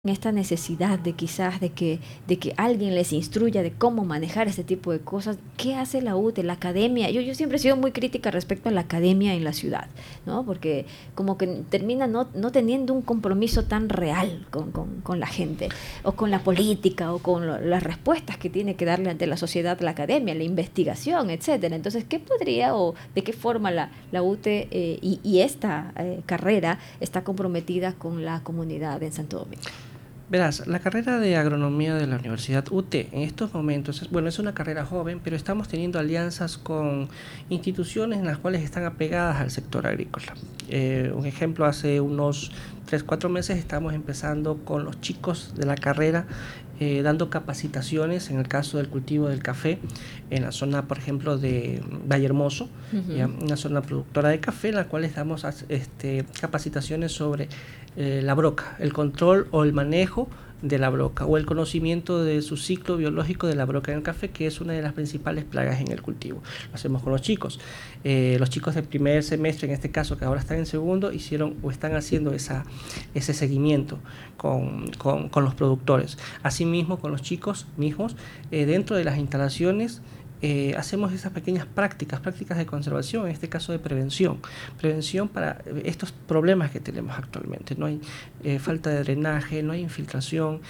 esta necesidad de quizás de que alguien les instruya de cómo manejar este tipo de cosas. ¿Qué hace la UTE, la academia? Yo siempre he sido muy crítica respecto a la academia en la ciudad, ¿no? Porque como que termina no teniendo un compromiso tan real con la gente, o con la política, o con las respuestas que tiene que darle ante la sociedad la academia, la investigación, etcétera. Entonces, ¿qué podría o de qué forma la UTE y esta carrera está comprometida con la comunidad en Santo Domingo? Verás, la carrera de agronomía de la Universidad UTE en estos momentos, es una carrera joven, pero estamos teniendo alianzas con instituciones en las cuales están apegadas al sector agrícola. Un ejemplo, hace unos 3-4 meses estamos empezando con los chicos de la carrera dando capacitaciones en el caso del cultivo del café en la zona, por ejemplo, de Valle Hermoso, una zona productora de café, en la cual damos capacitaciones sobre la broca, el control o el manejo de la broca o el conocimiento de su ciclo biológico de la broca en el café, que es una de las principales plagas en el cultivo. Lo hacemos con los chicos. Los chicos del primer semestre, en este caso, que ahora están en segundo, hicieron o están haciendo ese seguimiento con los productores. Asimismo, con los chicos mismos, dentro de las instalaciones, hacemos esas pequeñas prácticas de conservación, en este caso de prevención para estos problemas que tenemos actualmente. No hay falta de drenaje, no hay infiltración,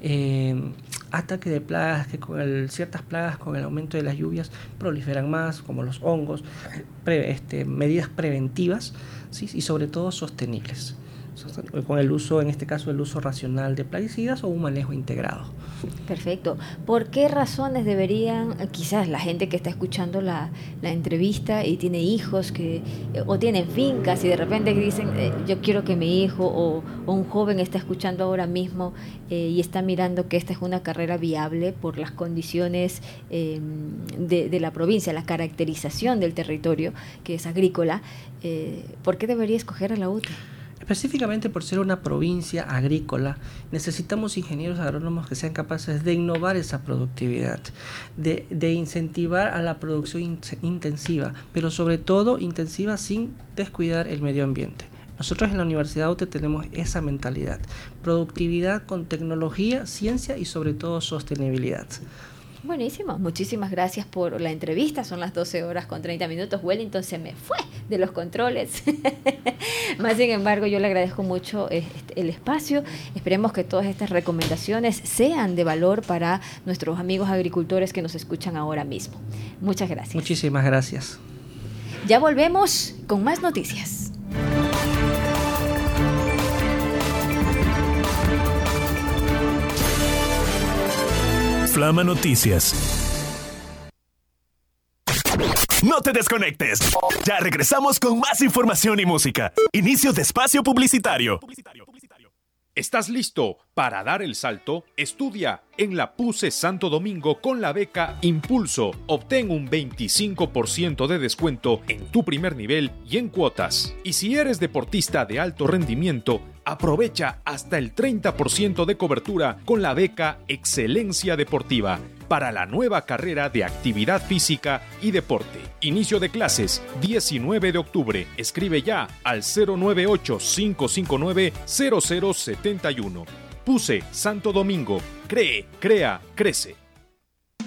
ataque de plagas, que ciertas plagas con el aumento de las lluvias proliferan más, como los hongos, medidas preventivas, ¿sí? Y sobre todo sostenibles, con el uso, en este caso, el uso racional de plaguicidas o un manejo integrado. Perfecto. ¿Por qué razones deberían, quizás la gente que está escuchando la entrevista y tiene hijos o tienen fincas y de repente dicen, yo quiero que mi hijo o un joven está escuchando ahora mismo y está mirando que esta es una carrera viable por las condiciones de la provincia, la caracterización del territorio que es agrícola, ¿por qué debería escoger a la UTE? Específicamente por ser una provincia agrícola, necesitamos ingenieros agrónomos que sean capaces de innovar esa productividad, de incentivar a la producción intensiva, pero sobre todo intensiva sin descuidar el medio ambiente. Nosotros en la Universidad UTE tenemos esa mentalidad, productividad con tecnología, ciencia y sobre todo sostenibilidad. Buenísimo, muchísimas gracias por la entrevista. Son las 12:30. Wellington se me fue de los controles. Más sin embargo, yo le agradezco mucho el espacio. Esperemos que todas estas recomendaciones sean de valor para nuestros amigos agricultores que nos escuchan ahora mismo. Muchas gracias. Muchísimas gracias. Ya volvemos con más noticias. Flama Noticias. No te desconectes. Ya regresamos con más información y música. Inicio de espacio publicitario. ¿Estás listo para dar el salto? Estudia en la PUCE Santo Domingo con la beca Impulso. Obtén un 25% de descuento en tu primer nivel y en cuotas. Y si eres deportista de alto rendimiento, aprovecha hasta el 30% de cobertura con la beca Excelencia Deportiva para la nueva carrera de actividad física y deporte. Inicio de clases 19 de octubre. Escribe ya al 098-559-0071. PUCE Santo Domingo. Cree, crea, crece.